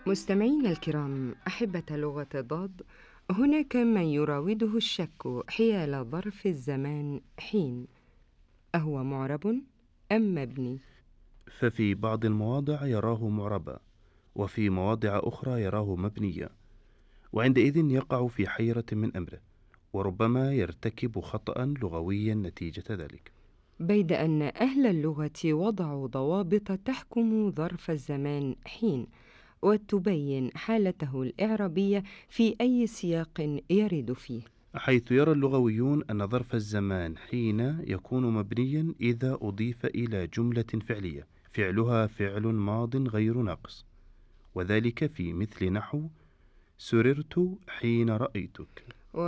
مستمعينا الكرام، أحبة لغة ضاد، هناك من يراوده الشك حيال ظرف الزمان حين، أهو معرب أم مبني؟ ففي بعض المواضع يراه معربا، وفي مواضع أخرى يراه مبنيا، وعندئذ يقع في حيرة من أمره، وربما يرتكب خطأ لغويا نتيجة ذلك. بيد أن أهل اللغة وضعوا ضوابط تحكم ظرف الزمان حين وتبين حالته الإعرابية في أي سياق يرد فيه. حيث يرى اللغويون أن ظرف الزمان حين يكون مبنيا إذا أضيف إلى جملة فعلية فعلها فعل ماض غير ناقص، وذلك في مثل نحو سررت حين رأيتك.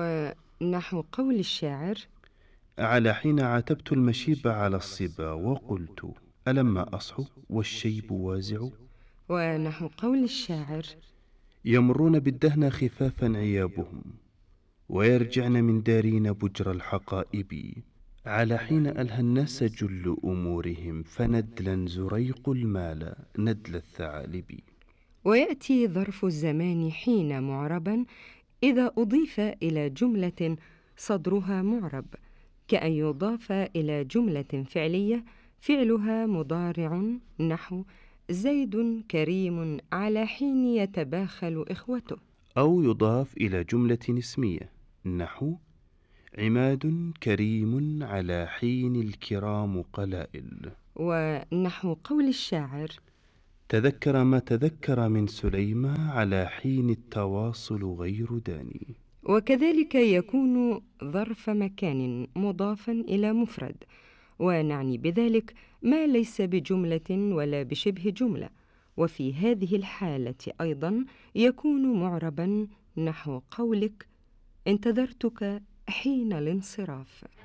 ونحو قول الشاعر: على حين عاتبت المشيب على الصبا وقلت ألما أصحو والشيب وازع. ونحو قول الشاعر: يمرون بالدهن خفافا عيابهم ويرجعن من دارين بجر الحقائب. على حين ألهى الناس جل أمورهم فندلا زريق المال ندل الثعالب. ويأتي ظرف الزمان حين معربا إذا أضيف إلى جملة صدرها معرب، كأن يضاف إلى جملة فعلية فعلها مضارع، نحو زيد كريم على حين يتباخل إخوته. أو يضاف إلى جملة اسمية نحو عماد كريم على حين الكرام قلائل. ونحو قول الشاعر: تذكر ما تذكر من سليمة على حين التواصل غير داني. وكذلك يكون ظرف مكان مضافا إلى مفرد، ونعني بذلك ما ليس بجملة ولا بشبه جملة، وفي هذه الحالة أيضا يكون معربا، نحو قولك: انتظرتك حين الانصراف.